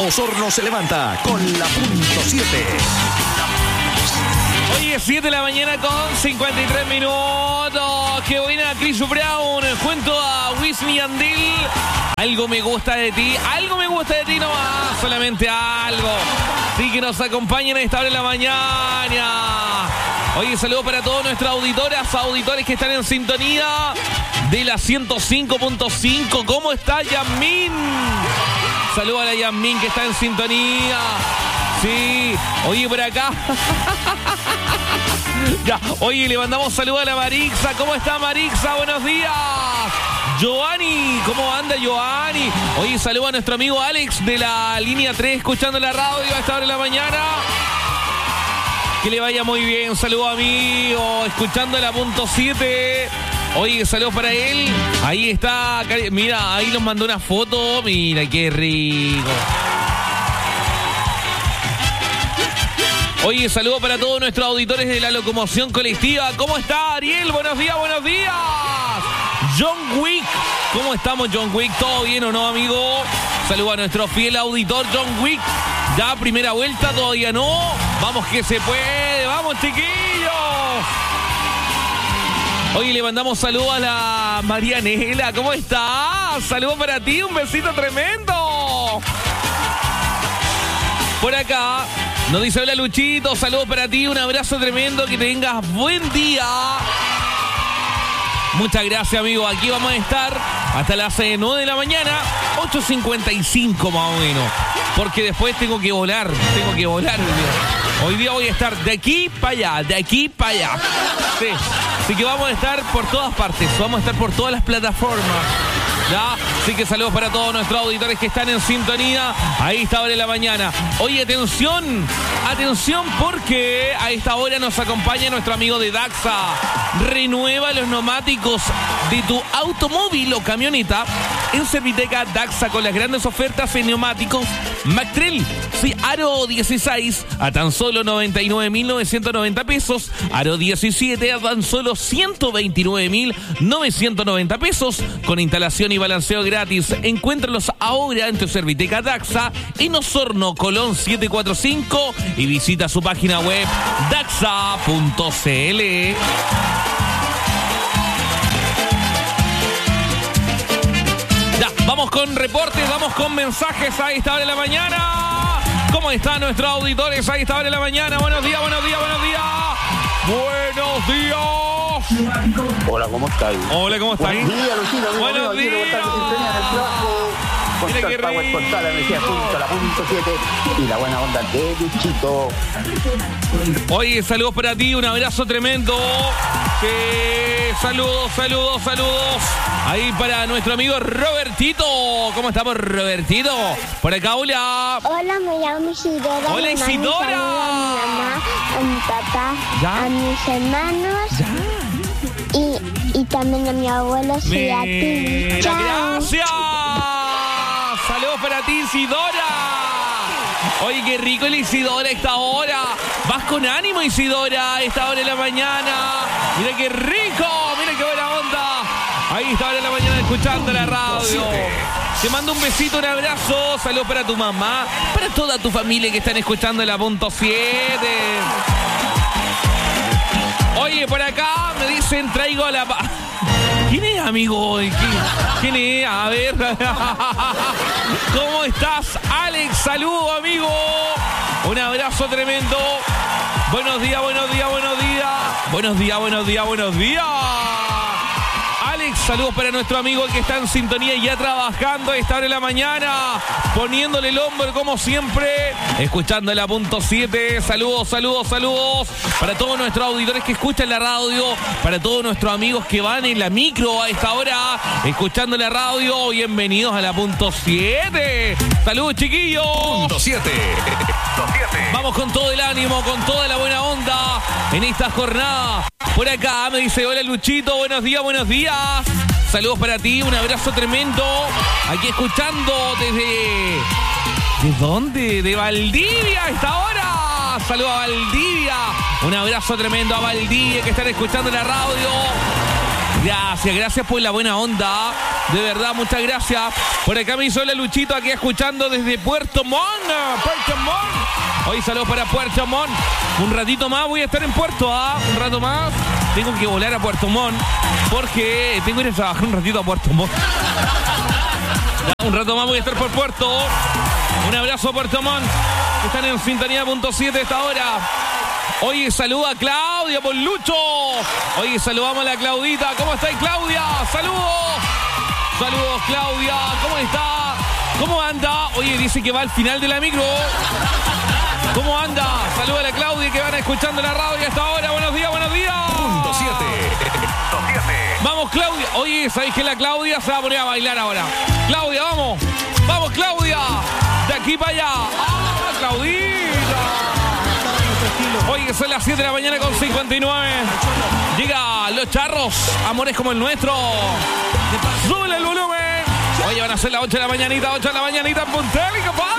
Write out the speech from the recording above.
Osorno se levanta con la punto 7. Hoy es 7 de la mañana con 53 minutos. Qué buena Chris Brown junto a Wisin y Yandel. Algo me gusta de ti nomás, solamente algo. Sí, que nos acompañen a esta hora de la mañana. Oye, saludos para todos nuestros auditores que están en sintonía de la 105.5. ¿Cómo está Yasmín? Saludos a la Yasmín que está en sintonía. Sí, oye, por acá. Ya, oye, le mandamos saludos a la Marixa. ¿Cómo está Marixa? Buenos días. Joanny, ¿cómo anda Joanny? Oye, saludos a nuestro amigo Alex de la línea 3, escuchando la radio a esta hora de la mañana. Que le vaya muy bien, saludos amigo, escuchando la punto 7. Oye, saludos para él. Ahí está, mira, ahí nos mandó una foto. Mira, qué rico. Oye, saludos para todos nuestros auditores de la locomoción colectiva. ¿Cómo está Ariel? Buenos días, buenos días. John Wick, ¿cómo estamos John Wick? ¿Todo bien o no, amigo? Saludos a nuestro fiel auditor John Wick. Ya primera vuelta, todavía no. Vamos que se puede, vamos chiquillos. Oye, le mandamos saludos a la Marianela. ¿Cómo estás? Saludos para ti, un besito tremendo. Por acá nos dice: hola Luchito, saludos para ti, un abrazo tremendo, que tengas buen día. Muchas gracias, amigo. Aquí vamos a estar hasta las 9 de la mañana, 8:55 más o menos. Porque después tengo que volar. Hoy día voy a estar de aquí para allá, Sí. Así que vamos a estar por todas partes, vamos a estar por todas las plataformas. ¿Ya? Así que saludos para todos nuestros auditores que están en sintonía a esta hora de la mañana. Oye, atención, porque a esta hora nos acompaña nuestro amigo de Daxa. Renueva los neumáticos de tu automóvil o camioneta en Serviteca Daxa con las grandes ofertas en neumáticos Mactrel. Sí, aro 16 a tan solo 99.990 pesos. Aro 17 a tan solo 129.990 pesos. Con instalación y balanceo gratis. Encuéntralos ahora en tu Serviteca Daxa en Osorno, Colón 745. Y visita su página web daxa.cl. Vamos con reportes, vamos con mensajes a esta hora de la mañana. ¿Cómo están nuestros auditores a esta hora de la mañana? Buenos días, buenos días, buenos días. Buenos días. Hola, ¿cómo estáis? Hola, ¿cómo estáis? Buenos días, Lucino. Buenos días. Con Mira todo qué el power, rico. con toda la energía junto a la punto 7 y la buena onda de Luchito. Oye, saludos para ti, un abrazo tremendo. Saludos. Ahí para nuestro amigo Robertito. ¿Cómo estamos, Robertito? Por acá, hola. Hola, me llamo Isidora. Hola, Le mando Isidora. un saludo a mi mamá, a mi papá, ¿Ya? a mis hermanos y también a mi abuelo y a ti. Mira, Chao. gracias. Saludos para ti, Isidora. Oye, qué rico el Isidora a esta hora. Vas con ánimo, Isidora, a esta hora de la mañana. Mira qué rico, mira qué buena onda. Ahí esta hora de la mañana escuchando la radio. Te mando un besito, un abrazo. Saludos para tu mamá, para toda tu familia que están escuchando la punto 7. Oye, por acá me dicen traigo a la... ¿Quién es, amigo? ¿Quién es? A ver. ¿Cómo estás, Alex? Saludos, amigo. Un abrazo tremendo. Buenos días. Alex, saludos para nuestro amigo que está en sintonía y ya trabajando a esta hora de la mañana, poniéndole el hombro como siempre, escuchando la punto 7. Saludos para todos nuestros auditores que escuchan la radio, para todos nuestros amigos que van en la micro a esta hora, escuchando la radio. Bienvenidos a la punto 7. Saludos, chiquillos. Punto 7. Vamos con todo el ánimo, con toda la buena onda en esta jornada. Por acá me dice: hola Luchito, buenos días. Saludos para ti, un abrazo tremendo. Aquí escuchando desde... ¿De dónde? De Valdivia a esta hora. Saludos a Valdivia. Un abrazo tremendo a Valdivia que están escuchando la radio. Gracias por la buena onda. De verdad, muchas gracias. Por acá me hizo la Luchito aquí escuchando desde Puerto Montt. Hoy saludos para Puerto Montt. Un ratito más voy a estar en Puerto, un rato más. Tengo que volar a Puerto Montt porque tengo que ir a trabajar un ratito a Puerto Montt. Un rato más voy a estar por Puerto. Un abrazo a Puerto Montt. Están en sintonía.7 esta hora. Oye, saluda a Claudia por Lucho. Oye, saludamos a la Claudita. ¿Cómo estáis, Claudia? Saludos. Saludos, Claudia. ¿Cómo está? ¿Cómo anda? Oye, dice que va al final de la micro. ¿Cómo anda? Saluda a la Claudia que van escuchando la radio a esta hora. Buenos días, buenos días. Punto 7. Vamos, Claudia. Oye, ¿sabéis que la Claudia se va a poner a bailar ahora? Claudia, vamos. Vamos, Claudia. De aquí para allá. ¡Ah, Claudita! Oye, son las 7 de la mañana con 59. Llega Los Charros, amores como el nuestro. Sube el volumen. Oye, van a ser las 8 de la mañanita en Puntel, ¿qué pasa?